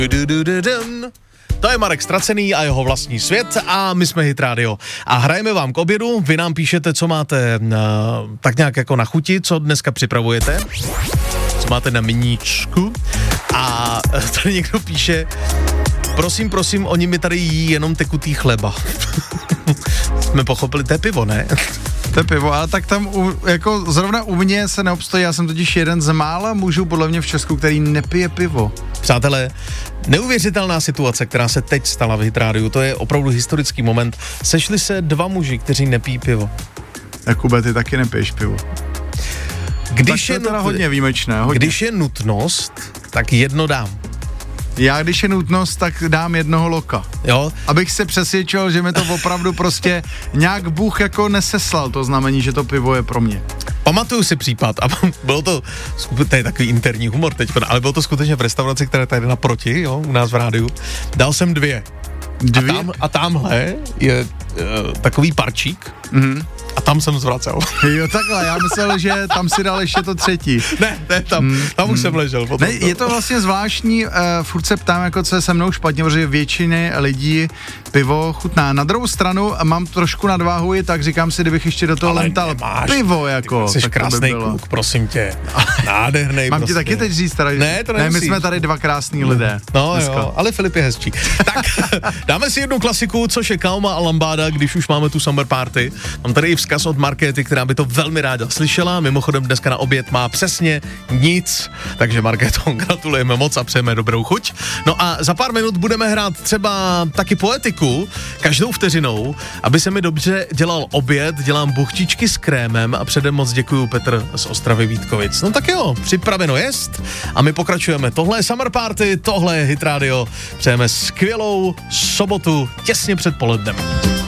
To je Marek Ztracený a jeho vlastní svět a my jsme Hit Radio. A hrajeme vám k obědu, vy nám píšete, co máte tak nějak jako na chuti, co dneska připravujete, co máte na meníčku. A tady někdo píše, prosím, oni mi tady jí jenom tekutý chleba. Jsme pochopili, to je pivo, ne? To je pivo, ale tak tam jako zrovna u mě se neobstojí, já jsem totiž jeden z mála mužů podle mě v Česku, který nepije pivo. Přátelé, neuvěřitelná situace, která se teď stala v Hit Rádiu, to je opravdu historický moment. Sešli se dva muži, kteří nepí pivo. Jakube, ty taky nepiješ pivo. Když tak to je teda hodně výjimečné. Hodně. Když je nutnost, tak jedno dám. Já, když je nutnost, tak dám jednoho loka. Jo? Abych se přesvědčil, že mi to opravdu prostě nějak Bůh jako neseslal to znamení, že to pivo je pro mě. Pamatuju si případ a bylo to je takový interní humor teď, ale bylo to skutečně v restauraci, která tady naproti, jo, u nás v rádiu. Dal jsem dvě. A tamhle je takový parčík. Mm-hmm. A tam jsem zvracel. Jo, takhle, já myslel, že tam si dal ještě to třetí. Ne, tam už jsem ležel. Potom ne, je to vlastně zvláštní, furt se ptám, jako co je se mnou špatně, protože většiny lidí pivo chutná. Na druhou stranu mám trošku nadváhu i tak, říkám si, kdybych ještě do toho lental pivo, jako. Jsi krásnej kluk, prosím tě. Nádhernej. Mám ti taky teď říct tady? Ne, to nemusíš. Ne, my jsme tady dva krásný lidé. No dneska. Jo, ale Filip je hezčí. Tak, dáme si jednu klasiku, což je Kauma a Lambada, když už máme tu summer party. Mám tady i vzkaz od Markéty, která by to velmi ráda slyšela. Mimochodem dneska na oběd má přesně nic, takže Markéto, gratulujeme moc a přejeme dobrou chuť. No a za pár minut budeme hrát třeba taky poetiku, každou vteřinou, aby se mi dobře dělal oběd, dělám buchtičky s krémem a předem moc děkuju Petr z Ostravy Vítkovic. No tak jo, připraveno jest a my pokračujeme. Tohle je Summer Party, tohle je Hit Radio. Přejeme skvělou sobotu těsně před polednem.